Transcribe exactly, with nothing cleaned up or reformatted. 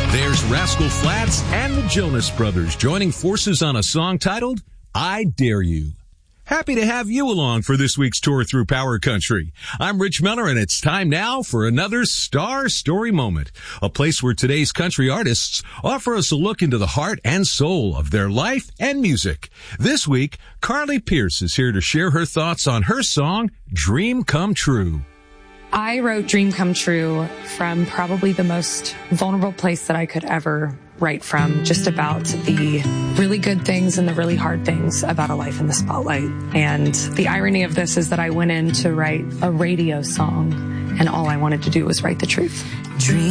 There's Rascal Flatts and the Jonas Brothers joining forces on a song titled, I Dare You. Happy to have you along for this week's tour through Power Country. I'm Rich Miller, and it's time now for another Star Story Moment, a place where today's country artists offer us a look into the heart and soul of their life and music. This week, Carly Pearce is here to share her thoughts on her song, Dream Come True. I wrote Dream Come True from probably the most vulnerable place that I could ever write from, just about the really good things and the really hard things about a life in the spotlight. And the irony of this is that I went in to write a radio song, and all I wanted to do was write the truth. Dream